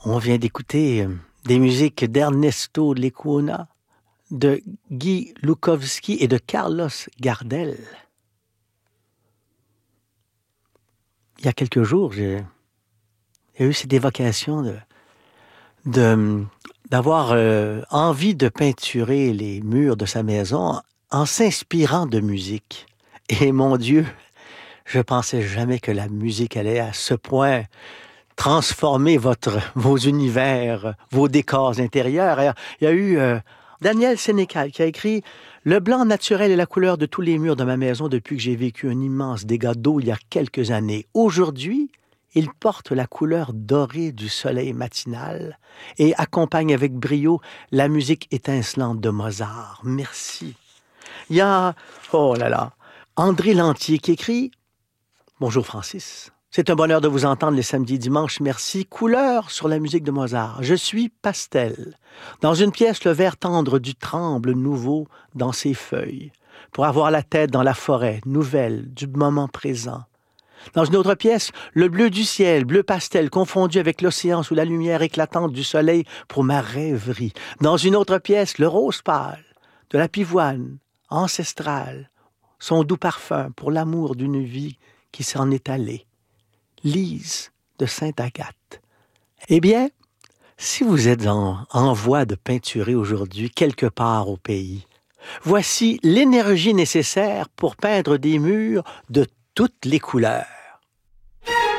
On vient d'écouter des musiques d'Ernesto Lecuona, de Guy Lukowski et de Carlos Gardel. Il y a quelques jours, il y a eu cette évocation d'avoir envie de peinturer les murs de sa maison en s'inspirant de musique. Et mon Dieu, je pensais jamais que la musique allait à ce point transformer vos univers, vos décors intérieurs. Il y a eu Daniel Sénécal qui a écrit « Le blanc naturel est la couleur de tous les murs de ma maison depuis que j'ai vécu un immense dégât d'eau il y a quelques années. Aujourd'hui, il porte la couleur dorée du soleil matinal et accompagne avec brio la musique étincelante de Mozart. Merci. » Il y a, oh là là, André Lantier qui écrit « Bonjour Francis. C'est un bonheur de vous entendre les samedis et dimanches. Merci. Couleur sur la musique de Mozart. Je suis pastel. Dans une pièce, le vert tendre du tremble nouveau dans ses feuilles. Pour avoir la tête dans la forêt, nouvelle du moment présent. Dans une autre pièce, le bleu du ciel, bleu pastel, confondu avec l'océan sous la lumière éclatante du soleil pour ma rêverie. Dans une autre pièce, le rose pâle, de la pivoine, ancestrale, son doux parfum pour l'amour d'une vie qui s'en est allée. Lise de Sainte-Agathe. Eh bien, si vous êtes en voie de peinturer aujourd'hui quelque part au pays, voici l'énergie nécessaire pour peindre des murs de toutes les couleurs.